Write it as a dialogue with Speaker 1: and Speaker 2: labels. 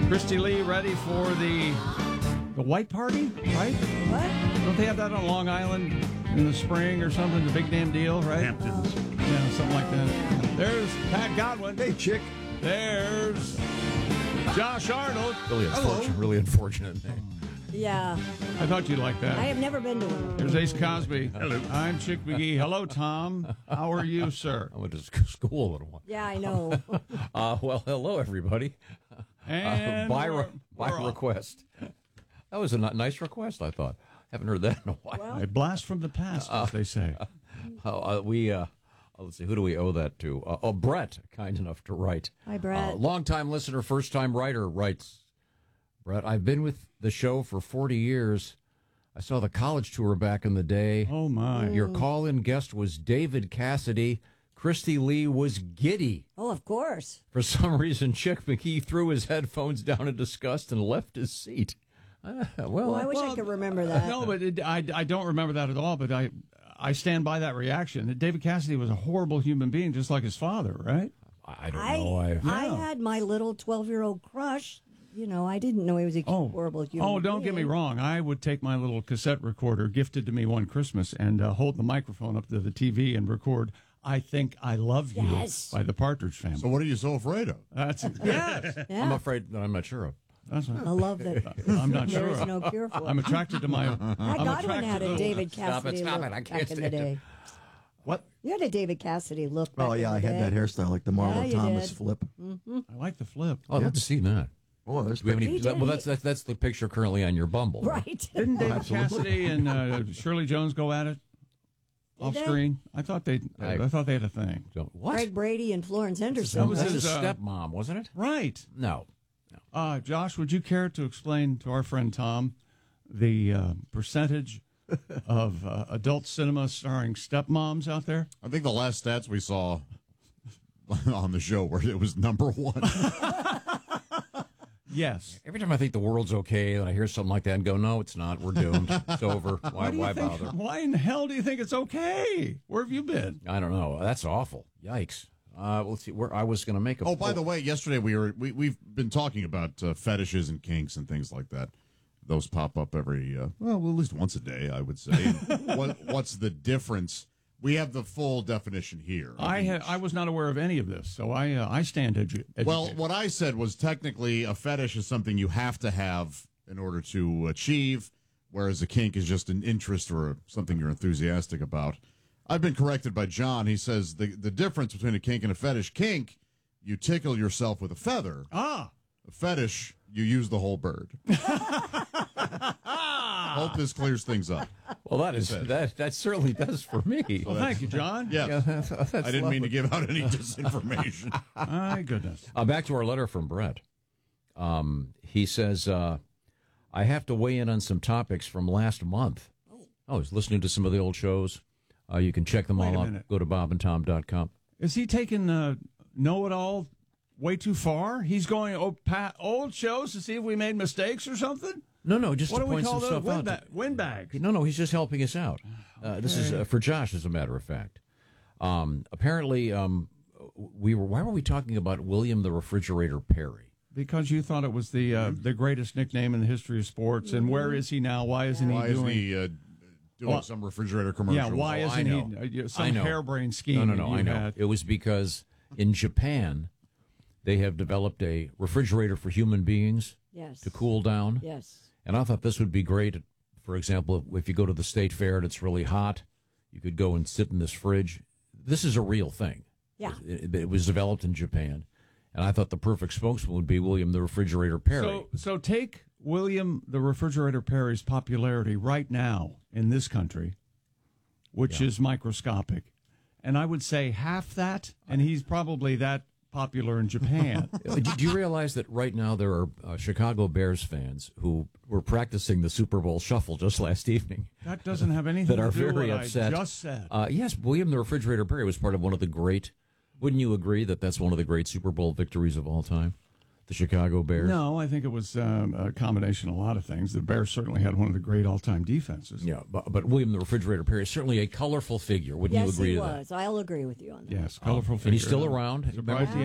Speaker 1: Christy Lee ready for the White Party, right?
Speaker 2: What?
Speaker 1: Don't they have that on Long Island in the spring or something? The big damn deal, right?
Speaker 3: Hamptons.
Speaker 1: Yeah, something like that. There's Pat Godwin.
Speaker 4: Hey, chick.
Speaker 1: There's Josh Arnold.
Speaker 4: Really unfortunate name.
Speaker 2: Yeah.
Speaker 1: I thought you'd like that.
Speaker 2: I have never been to one.
Speaker 1: There's Ace Cosby.
Speaker 3: Hello.
Speaker 1: I'm Chick McGee. Hello, Tom. How are you, sir?
Speaker 4: I went to school a little while.
Speaker 2: Yeah, I know.
Speaker 4: Well, hello, everybody.
Speaker 1: And
Speaker 4: By
Speaker 1: we're off.
Speaker 4: request. That was a nice request, I thought. Haven't heard that in a while.
Speaker 2: Well,
Speaker 1: A blast from the past, as they say.
Speaker 4: Let's see, who do we owe that to? Brett, kind enough to write.
Speaker 2: Hi, Brett.
Speaker 4: Long-time listener, first-time writer, writes, Brett, I've been with the show for 40 years. I saw the college tour back in the day.
Speaker 1: Oh, my.
Speaker 4: Your call-in guest was David Cassidy. Christy Lee was giddy.
Speaker 2: oh, of course.
Speaker 4: For some reason, Chick McGee threw his headphones down in disgust and left his seat.
Speaker 2: Well, I wish I could remember that.
Speaker 1: No, but I don't remember that at all, but I stand by that reaction. David Cassidy was a horrible human being, just like his father, right?
Speaker 4: I don't know.
Speaker 2: I had my little 12-year-old crush. You know, I didn't know he was a horrible human being.
Speaker 1: Don't get me wrong. I would take my little cassette recorder gifted to me one Christmas and hold the microphone up to the TV and record I Think I Love You
Speaker 2: Yes.
Speaker 1: by the Partridge Family.
Speaker 3: So what are you so afraid of?
Speaker 1: That's yes.
Speaker 2: Yeah.
Speaker 4: I'm afraid that I'm not sure of.
Speaker 1: That's
Speaker 2: I love that.
Speaker 1: I'm not
Speaker 2: There
Speaker 1: sure.
Speaker 2: is no cure for it.
Speaker 1: I'm attracted to my.
Speaker 2: My Godwin had a David
Speaker 4: Stop
Speaker 2: Cassidy
Speaker 4: it,
Speaker 2: look
Speaker 4: I can't
Speaker 2: back in the
Speaker 4: stand it.
Speaker 2: day.
Speaker 1: What?
Speaker 2: You had a David Cassidy look back
Speaker 5: Oh, yeah,
Speaker 2: in
Speaker 5: I
Speaker 2: the
Speaker 5: had
Speaker 2: day.
Speaker 5: that hairstyle like the Marlon
Speaker 2: you
Speaker 5: Thomas
Speaker 2: did.
Speaker 5: flip.
Speaker 1: I like the flip.
Speaker 4: Oh, I'd love to see that.
Speaker 5: Oh, there's
Speaker 4: Do we have any,
Speaker 2: He did.
Speaker 4: well, that's the picture currently on your Bumble.
Speaker 2: Right.
Speaker 1: Didn't David Cassidy and Shirley Jones go at it off
Speaker 2: they?
Speaker 1: screen? I thought they had a thing.
Speaker 4: So, what?
Speaker 2: Greg Brady and Florence Henderson.
Speaker 1: That was
Speaker 4: That's
Speaker 1: his,
Speaker 4: his stepmom, wasn't it?
Speaker 1: Right.
Speaker 4: No.
Speaker 1: Josh, would you care to explain to our friend Tom the percentage of adult cinema starring stepmoms out there?
Speaker 3: I think the last stats we saw on the show where it was number one.
Speaker 1: Yes.
Speaker 4: Every time I think the world's okay, and I hear something like that and go, no, it's not. We're doomed. It's over. Why bother?
Speaker 1: Why in the hell do you think it's okay? Where have you been?
Speaker 4: I don't know. That's awful. Yikes. Let's see. Where I was going to make a.
Speaker 3: Oh, by the way, yesterday we've been talking about fetishes and kinks and things like that. Those pop up every at least once a day, I would say. What's the difference? We have the full definition here.
Speaker 1: I was not aware of any of this, so I stand educated.
Speaker 3: Well, what I said was technically a fetish is something you have to have in order to achieve, whereas a kink is just an interest or something you're enthusiastic about. I've been corrected by John. He says the difference between a kink and a fetish: kink, you tickle yourself with a feather.
Speaker 1: Ah.
Speaker 3: A fetish, you use the whole bird. Hope this clears things up.
Speaker 4: Well, that certainly does for me.
Speaker 1: Well, thank you, John.
Speaker 3: Yeah,
Speaker 4: That's
Speaker 3: I didn't mean to
Speaker 4: lovely.
Speaker 3: give out any disinformation.
Speaker 1: My goodness.
Speaker 4: Back to our letter from Brett. He says, I have to weigh in on some topics from last month. Oh, he's listening to some of the old shows. You can check them
Speaker 1: Wait
Speaker 4: all
Speaker 1: a
Speaker 4: out.
Speaker 1: minute.
Speaker 4: Go to bobandtom.com.
Speaker 1: Is he taking know-it-all way too far? He's going old shows to see if we made mistakes or something?
Speaker 4: No, just
Speaker 1: What
Speaker 4: to
Speaker 1: do we
Speaker 4: point
Speaker 1: call
Speaker 4: some
Speaker 1: those?
Speaker 4: stuff out.
Speaker 1: Windbags.
Speaker 4: No, he's just helping us out. This is for Josh, as a matter of fact. Apparently, why were we talking about William the Refrigerator Perry?
Speaker 1: Because you thought it was the greatest nickname in the history of sports. And where is he now? Why isn't
Speaker 3: Why
Speaker 1: he
Speaker 3: isn't
Speaker 1: doing...
Speaker 3: he doing some refrigerator commercial?
Speaker 1: Yeah, why
Speaker 4: I
Speaker 1: isn't
Speaker 4: know.
Speaker 1: he...
Speaker 4: I
Speaker 1: some
Speaker 4: know.
Speaker 1: harebrained scheme
Speaker 4: No,
Speaker 1: that you
Speaker 4: I know.
Speaker 1: had.
Speaker 4: It was because in Japan, they have developed a refrigerator for human beings
Speaker 2: Yes.
Speaker 4: to cool down.
Speaker 2: Yes.
Speaker 4: And I thought this would be great. For example, if you go to the state fair and it's really hot, you could go and sit in this fridge. This is a real thing.
Speaker 2: Yeah.
Speaker 4: It was developed in Japan. And I thought the perfect spokesman would be William the Refrigerator Perry.
Speaker 1: So take William the Refrigerator Perry's popularity right now in this country, which is microscopic, and I would say half that, and he's probably that popular in Japan.
Speaker 4: Do you realize that right now there are Chicago Bears fans who were practicing the Super Bowl shuffle just last evening?
Speaker 1: That doesn't have anything
Speaker 4: That are
Speaker 1: to do with
Speaker 4: very
Speaker 1: what
Speaker 4: upset.
Speaker 1: I just said.
Speaker 4: Yes, William the Refrigerator Perry was part of one of the great. Wouldn't you agree that that's one of the great Super Bowl victories of all time? The Chicago Bears.
Speaker 1: No, I think it was a combination of a lot of things. The Bears certainly had one of the great all-time defenses.
Speaker 4: Yeah, but William the Refrigerator Perry is certainly a colorful figure. Wouldn't you
Speaker 2: Yes,
Speaker 4: agree
Speaker 2: he
Speaker 4: to that?
Speaker 2: was. I'll agree with you on that.
Speaker 1: Yes, colorful figure.
Speaker 4: And he's still around.
Speaker 1: Surprised
Speaker 4: Remember-
Speaker 1: he